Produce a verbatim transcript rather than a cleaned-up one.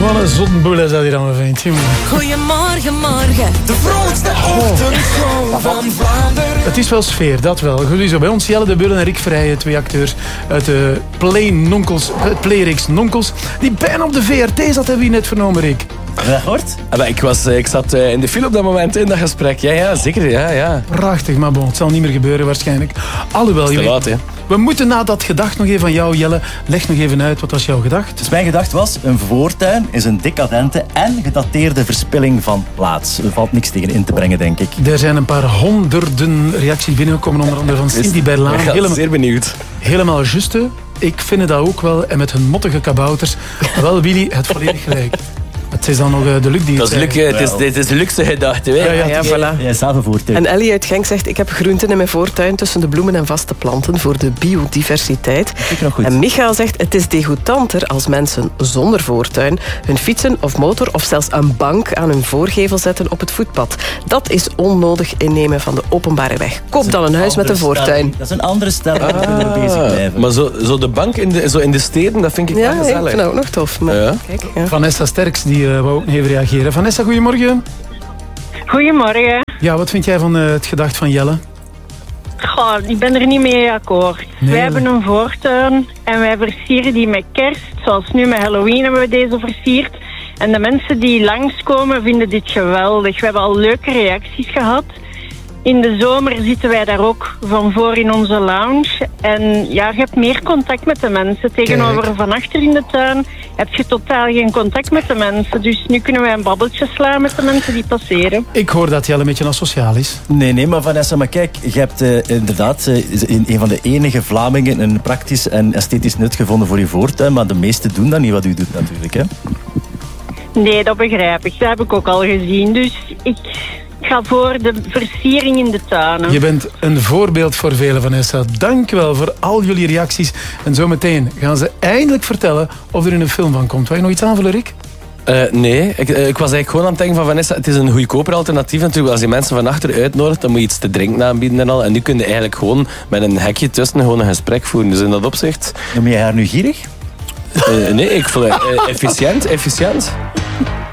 Wat een zottenboel is dat hier aan mijn vriend. Goedemorgen, morgen. De vrolijkste ochtendshow van Vlaanderen. Het is wel sfeer, dat wel. Goed zo. Bij ons Jelle de Beul en Rick Vrijen, twee acteurs uit de Play Nonkels, Playreeks Nonkels, die bijna op de V R T zat, hebben we net vernomen, Rick. Heb je dat gehoord? Ah, ik, was, ik zat in de file op dat moment in dat gesprek. Ja, ja, zeker. Ja, ja. Prachtig, maar bon, het zal niet meer gebeuren waarschijnlijk. Alhoewel, te je laat, hè. We moeten na dat gedacht nog even van jou, Jelle. Leg nog even uit, wat was jouw gedacht? Dus mijn gedacht was, een voortuin is een decadente en gedateerde verspilling van plaats. Er valt niks tegen in te brengen, denk ik. Er zijn een paar honderden reacties binnengekomen, onder andere van Cindy Berlaan. Ik ben Helemaal, zeer benieuwd. helemaal juste. Ik vind dat ook wel. En met hun mottige kabouters. Wel, Willy, het volledig gelijk. Het is dan nog uh, de Luc die Dat is, Luc, het is, dit is de luxe gedachte. Hè? Ja, ja, Ja, voilà. Jij is zelf een voortuin. En Ellie uit Genk zegt, ik heb groenten in mijn voortuin tussen de bloemen en vaste planten voor de biodiversiteit. Ik nog goed. En Michael zegt, het is degoutanter als mensen zonder voortuin hun fietsen of motor of zelfs een bank aan hun voorgevel zetten op het voetpad. Dat is onnodig innemen van de openbare weg. Koop dan een huis met een voortuin. Dat is een andere stelling. Ah, kunnen we bezig blijven. Maar zo, zo de bank in de, zo in de steden, dat vind ik Ja, wel ik gezellig. vind dat ook nog tof. Maar Ja. kijk, ja. Vanessa Sterks, die uh, wou ook nog even reageren. Vanessa, goedemorgen. Goedemorgen. Ja, wat vind jij van uh, het gedacht van Jelle? Goh, ik ben er niet mee akkoord. Nee, wij maar- hebben een voortuin en wij versieren die met kerst. Zoals nu met Halloween hebben we deze versierd. En de mensen die langskomen vinden dit geweldig. We hebben al leuke reacties gehad. In de zomer zitten wij daar ook van voor in onze lounge. En ja, je hebt meer contact met de mensen. Tegenover Kijk. van achter in de tuin heb je totaal geen contact met de mensen. Dus nu kunnen wij een babbeltje slaan met de mensen die passeren. Ik hoor dat Jelle een beetje asociaal is. Nee, nee, maar Vanessa, maar kijk, je hebt uh, inderdaad uh, in een van de enige Vlamingen een praktisch en esthetisch nut gevonden voor je voortuin, maar de meesten doen dat niet wat u doet natuurlijk, hè? Nee, dat begrijp ik. Dat heb ik ook al gezien. Dus ik ga voor de versiering in de tuinen. Je bent een voorbeeld voor velen, Vanessa. Dank wel voor al jullie reacties. En zometeen gaan ze eindelijk vertellen of er in een film van komt. Wil je nog iets aanvullen, Rick? Uh, nee, ik, uh, ik was eigenlijk gewoon aan het denken van Vanessa, het is een goedkoper alternatief natuurlijk. Als je mensen van achter uitnodigt, dan moet je iets te drinken aanbieden en al. En nu kun je eigenlijk gewoon met een hekje tussen gewoon een gesprek voeren. Dus in dat opzicht... Noem jij haar nu gierig? Uh, nee, ik voel het uh, efficiënt, efficiënt.